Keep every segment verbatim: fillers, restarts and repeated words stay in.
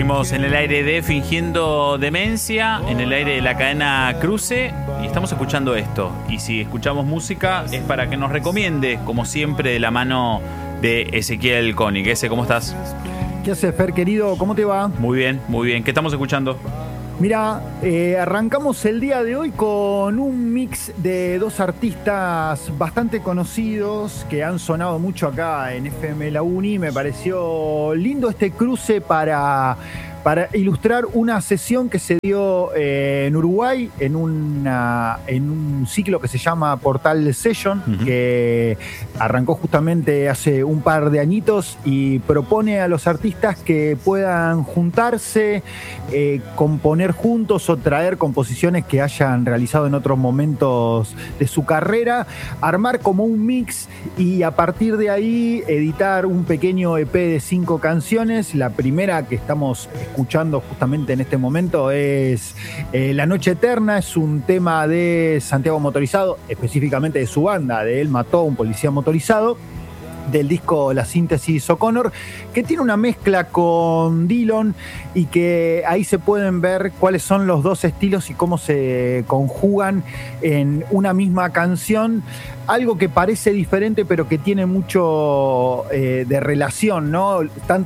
Seguimos en el aire de Fingiendo Demencia, en el aire de la cadena Cruce, y estamos escuchando esto. Y si escuchamos música es para que nos recomiende, como siempre, de la mano de Ezequiel Koenig. Ese, ¿cómo estás? ¿Qué haces, Fer, querido? ¿Cómo te va? Muy bien, muy bien. ¿Qué estamos escuchando? Mira, eh, arrancamos el día de hoy con un mix de dos artistas bastante conocidos que han sonado mucho acá en F M La Uni. Me pareció lindo este cruce para, para ilustrar una sesión que se dio eh, en Uruguay en, una, en un ciclo que se llama Portal Session, uh-huh. que arrancó justamente hace un par de añitos y propone a los artistas que puedan juntarse, eh, componer juntos o traer composiciones que hayan realizado en otros momentos de su carrera, armar como un mix y a partir de ahí editar un pequeño E P de cinco canciones. La primera que estamos escuchando justamente en este momento es eh, La Noche Eterna, es un tema de Santiago Motorizado, específicamente de su banda, de Él Mató, un policía motorizado, del disco La Síntesis O'Connor, que tiene una mezcla con Dillon y que ahí se pueden ver cuáles son los dos estilos y cómo se conjugan en una misma canción. Algo que parece diferente pero que tiene mucho eh, de relación, ¿no?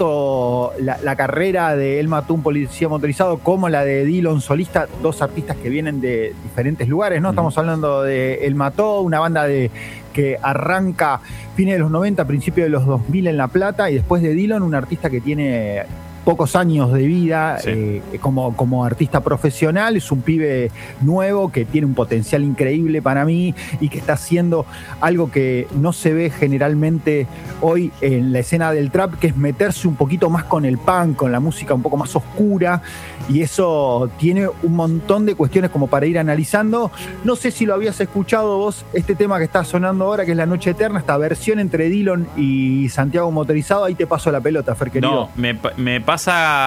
Tanto la, la carrera de Él Mató, un policía motorizado, como la de Dillon solista, dos artistas que vienen de diferentes lugares, ¿no? Estamos hablando de Él Mató, una banda de que arranca fines de los noventa, principios de los dos mil en La Plata, y después de Dillon, un artista que tiene pocos años de vida, sí. eh, como, como artista profesional. Es un pibe nuevo que tiene un potencial increíble para mí y que está haciendo algo que no se ve generalmente hoy en la escena del trap, que es meterse un poquito más con el punk, con la música un poco más oscura, y eso tiene un montón de cuestiones como para ir analizando. No sé si lo habías escuchado vos, este tema que está sonando ahora, que es La Noche Eterna, esta versión entre Dillon y Santiago Motorizado. Ahí te paso la pelota, Fer, querido. No, me, me pasa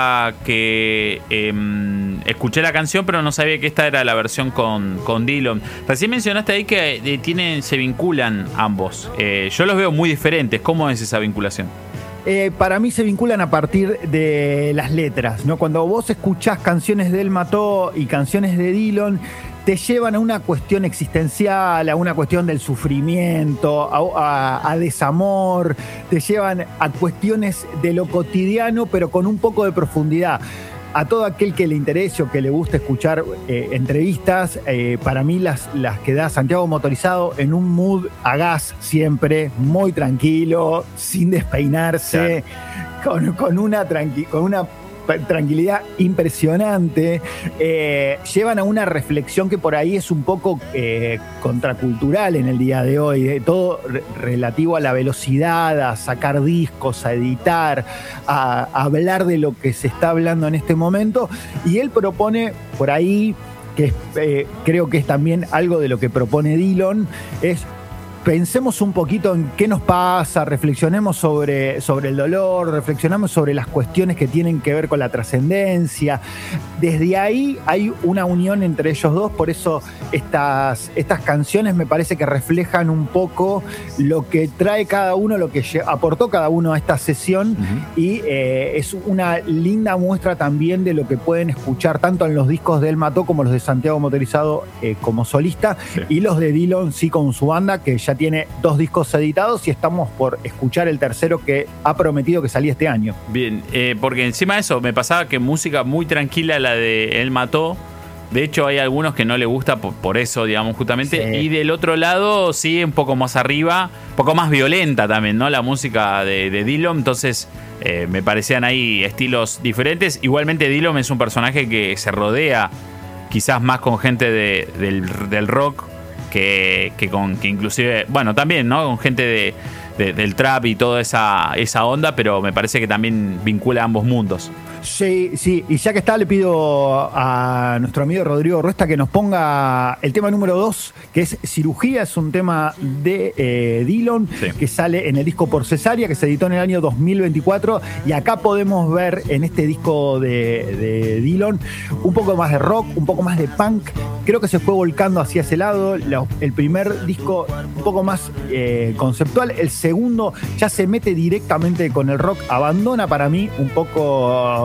que eh, escuché la canción pero no sabía que esta era la versión con, con Dillon. Recién mencionaste ahí que eh, tienen, se vinculan ambos. Eh, yo los veo muy diferentes. ¿Cómo es esa vinculación? Eh, para mí se vinculan a partir de las letras, ¿no? Cuando vos escuchás canciones de Él Mató y canciones de Dillon, te llevan a una cuestión existencial, a una cuestión del sufrimiento, a, a, a desamor, te llevan a cuestiones de lo cotidiano, pero con un poco de profundidad. A todo aquel que le interese o que le guste escuchar eh, entrevistas, eh, para mí las, las que da Santiago Motorizado en un mood a gas siempre, muy tranquilo, sin despeinarse, claro. con, con una tranqui- con una tranquilidad impresionante, eh, llevan a una reflexión que por ahí es un poco eh, contracultural en el día de hoy, eh, todo re- relativo a la velocidad, a sacar discos, a editar, a, a hablar de lo que se está hablando en este momento, y él propone por ahí, que es, eh, creo que es también algo de lo que propone Dillon, es: pensemos un poquito en qué nos pasa, reflexionemos sobre, sobre el dolor, reflexionamos sobre las cuestiones que tienen que ver con la trascendencia. Desde ahí hay una unión entre ellos dos, por eso estas, estas canciones me parece que reflejan un poco lo que trae cada uno, lo que aportó cada uno a esta sesión, uh-huh. y eh, es una linda muestra también de lo que pueden escuchar tanto en los discos de Él Mató como los de Santiago Motorizado eh, como solista, sí. y los de Dillon sí con su banda, que ya tiene dos discos editados y estamos por escuchar el tercero que ha prometido que salía este año. Bien, eh, porque encima de eso me pasaba que música muy tranquila la de Él Mató. De hecho hay algunos que no le gusta por, por eso, digamos, justamente. Sí. Y del otro lado sí, un poco más arriba, un poco más violenta también, ¿no? La música de, de Dillon. Entonces eh, me parecían ahí estilos diferentes. Igualmente Dillon es un personaje que se rodea quizás más con gente de, del, del rock que, que con que inclusive, bueno, también, ¿no? Con gente de, de, del trap y toda esa, esa onda, pero me parece que también vincula ambos mundos. Sí, sí, y ya que está, le pido a nuestro amigo Rodrigo Ruesta que nos ponga el tema número dos, que es Cirugía. Es un tema de eh, Dillon, sí. que sale en el disco Por Cesárea, que se editó en el año dos mil veinticuatro, y acá podemos ver en este disco de, de Dillon un poco más de rock, un poco más de punk. Creo que se fue volcando hacia ese lado. La, el primer disco un poco más eh, conceptual, el segundo ya se mete directamente con el rock, abandona para mí un poco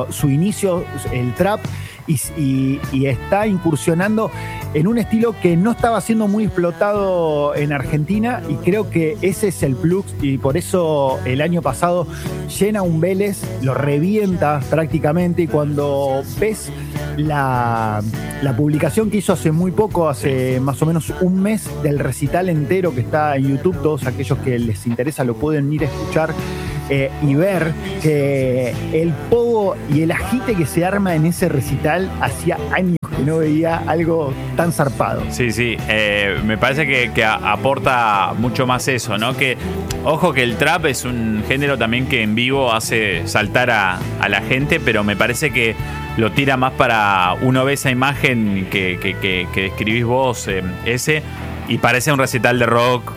siendo su inicio el trap y, y, y está incursionando en un estilo que no estaba siendo muy explotado en Argentina y creo que ese es el plus y por eso el año pasado llena un Vélez, lo revienta prácticamente y cuando ves la, la publicación que hizo hace muy poco, hace más o menos un mes del recital entero que está en YouTube, todos aquellos que les interesa lo pueden ir a escuchar eh, y ver que el pogo y el agite que se arma en ese recital hacía años que no veía algo tan zarpado. Sí, sí, eh, me parece que, que aporta mucho más eso, ¿no? Que, ojo que el trap es un género también que en vivo hace saltar a, a la gente, pero me parece que lo tira más para uno ve esa imagen que, que, que, que describís vos, eh, ese, y parece un recital de rock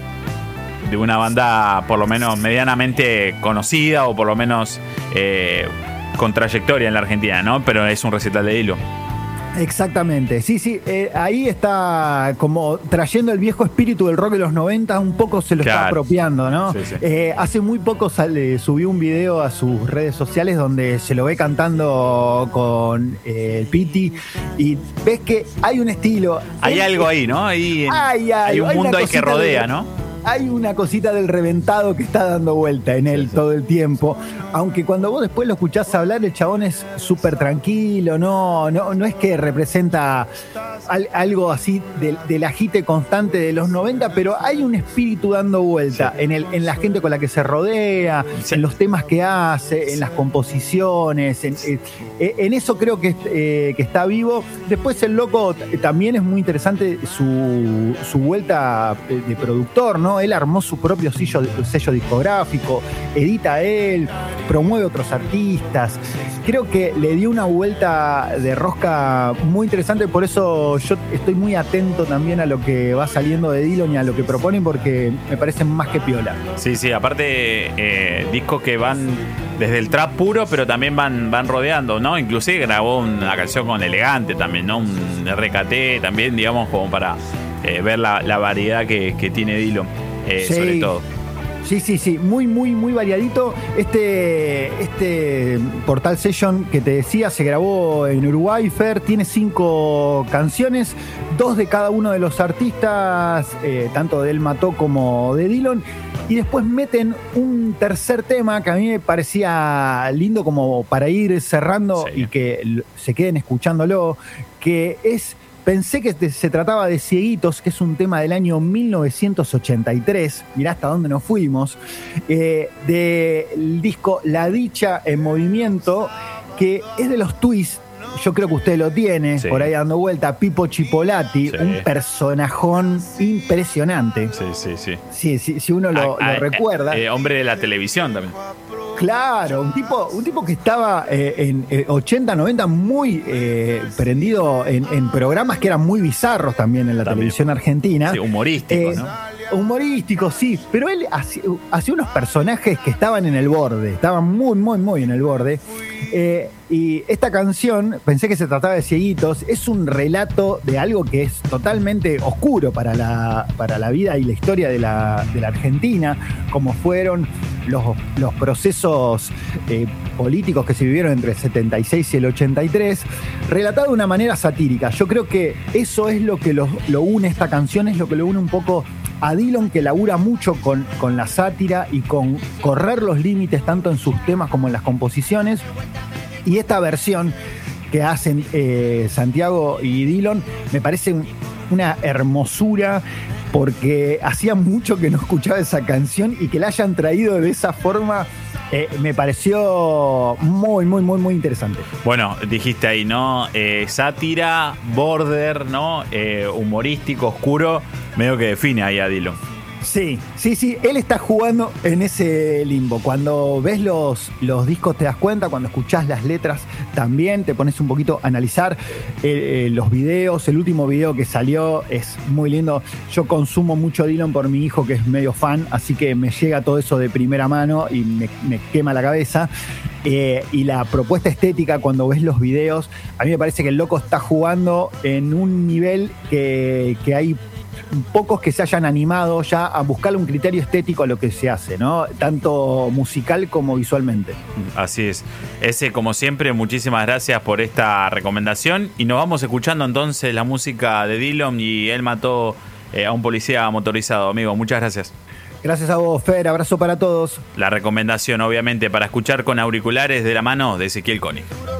de una banda por lo menos medianamente conocida o por lo menos eh, con trayectoria en la Argentina, ¿no? Pero es un recital de Dilo. Exactamente, sí, sí, eh, ahí está como trayendo el viejo espíritu del rock de los noventa, un poco se lo claro. está apropiando, ¿no? Sí, sí. Eh, hace muy poco sale, subió un video a sus redes sociales donde se lo ve cantando con eh, el Piti y ves que hay un estilo. Hay él, algo ahí, ¿no? Ahí, hay, hay, hay un hay mundo ahí que rodea, de, ¿no? Hay una cosita del reventado que está dando vuelta en él sí, sí. todo el tiempo. Aunque cuando vos después lo escuchás hablar, el chabón es súper tranquilo, no, no, no es que representa al, algo así del, del agite constante de los noventa, pero hay un espíritu dando vuelta sí. en, el, en la gente con la que se rodea, sí. en los temas que hace, en las composiciones, en, en, en eso creo que, eh, que está vivo. Después el loco también es muy interesante su, su vuelta de productor, ¿no? Él armó su propio sello, sello discográfico, edita él, promueve otros artistas. Creo que le dio una vuelta de rosca muy interesante, por eso yo estoy muy atento también a lo que va saliendo de Dillon y a lo que proponen, porque me parecen más que piola. Sí, sí, aparte eh, discos que van desde el trap puro, pero también van, van rodeando, ¿no? Inclusive grabó una canción con Elegante también, ¿no? Un R K T también, digamos, como para eh, ver la, la variedad que, que tiene Dillon, eh, sí. sobre todo. Sí, sí, sí, muy, muy, muy variadito. Este, este Portal Session que te decía se grabó en Uruguay, Fer, tiene cinco canciones, dos de cada uno de los artistas, eh, tanto de El Mató como de Dillon, y después meten un tercer tema que a mí me parecía lindo como para ir cerrando sí. y que se queden escuchándolo, que es... Pensé que se trataba de Cieguitos, que es un tema del año mil novecientos ochenta y tres, mirá hasta dónde nos fuimos, eh, del disco La Dicha en Movimiento, que es de los Twists. Yo creo que usted lo tiene, sí. por ahí dando vuelta, Pipo Chipolati, sí. un personajón impresionante. Sí, sí, sí. Sí, sí si uno lo, ah, lo ah, recuerda. Eh, hombre de la televisión también. Claro, un tipo, un tipo que estaba eh, en eh, ochenta, noventa muy eh, prendido en, en programas que eran muy bizarros también en la también. televisión argentina. Sí, humorístico, ¿no? Humorístico, sí, pero él hacía, hacía unos personajes que estaban en el borde, estaban muy, muy, muy en el borde. Eh, y esta canción, pensé que se trataba de Cieguitos, es un relato de algo que es totalmente oscuro para la, para la vida y la historia de la, de la Argentina, como fueron los, los procesos eh, políticos que se vivieron entre el setenta y seis y el ochenta y tres, relatado de una manera satírica. Yo creo que eso es lo que lo, lo une, esta canción es lo que lo une un poco a Dillon, que labura mucho con, con la sátira y con correr los límites tanto en sus temas como en las composiciones. Y esta versión que hacen eh, Santiago y Dillon me parece una hermosura, porque hacía mucho que no escuchaba esa canción y que la hayan traído de esa forma eh, me pareció muy, muy, muy, muy interesante. Bueno, dijiste ahí, ¿no? Eh, sátira, border, ¿no? Eh, humorístico, oscuro, medio que define ahí a Dillon. Sí, sí, sí, él está jugando en ese limbo. Cuando ves los, los discos te das cuenta, cuando escuchás las letras también te pones un poquito a analizar eh, eh, los videos. El último video que salió es muy lindo. Yo consumo mucho Dillon por mi hijo, que es medio fan, así que me llega todo eso de primera mano y me, me quema la cabeza. Eh, y la propuesta estética, cuando ves los videos, a mí me parece que el loco está jugando en un nivel que, que hay pocos que se hayan animado ya a buscarle un criterio estético a lo que se hace, ¿no? Tanto musical como visualmente. Así es. Ese, como siempre, muchísimas gracias por esta recomendación. Y nos vamos escuchando entonces la música de Dillom y Él mató eh, a un policía motorizado. Amigo, muchas gracias. Gracias a vos, Fer. Abrazo para todos. La recomendación, obviamente, para escuchar con auriculares de la mano de Ezequiel Koenig.